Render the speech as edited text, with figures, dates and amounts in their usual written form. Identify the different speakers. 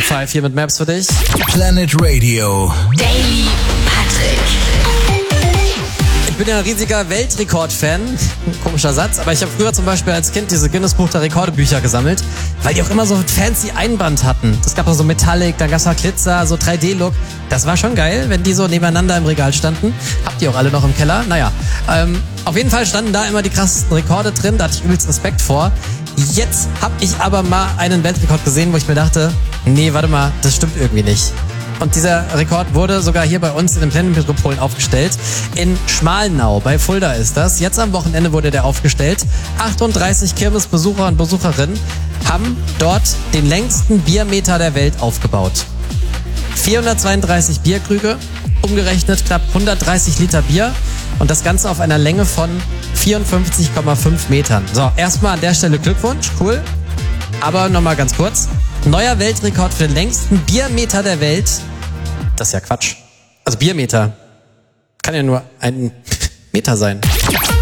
Speaker 1: 5 hier mit Maps für dich.
Speaker 2: Planet Radio.
Speaker 3: Daily Patrick.
Speaker 1: Ich bin ja ein riesiger Weltrekord-Fan. Komischer Satz, aber ich habe früher zum Beispiel als Kind diese Guinness-Buch der Rekorde-Bücher gesammelt, weil die auch immer so fancy Einband hatten. Es gab auch so Metallic, dann gab's auch Glitzer, so 3D-Look. Das war schon geil, wenn die so nebeneinander im Regal standen. Habt ihr auch alle noch im Keller? Naja, auf jeden Fall standen da immer die krassesten Rekorde drin, da hatte ich übelst Respekt vor. Jetzt habe ich aber mal einen Weltrekord gesehen, wo ich mir dachte, nee, warte mal, das stimmt irgendwie nicht. Und dieser Rekord wurde sogar hier bei uns in den Planet Metropolen aufgestellt. In Schmalnau, bei Fulda ist das. Jetzt am Wochenende wurde der aufgestellt. 38 Kirmesbesucher und Besucherinnen haben dort den längsten Biermeter der Welt aufgebaut. 432 Bierkrüge, umgerechnet knapp 130 Liter Bier. Und das Ganze auf einer Länge von 54,5 Metern. So, erstmal an der Stelle Glückwunsch, cool. Aber nochmal ganz kurz. Neuer Weltrekord für den längsten Biermeter der Welt. Das ist ja Quatsch. Also Biermeter kann ja nur ein Meter sein.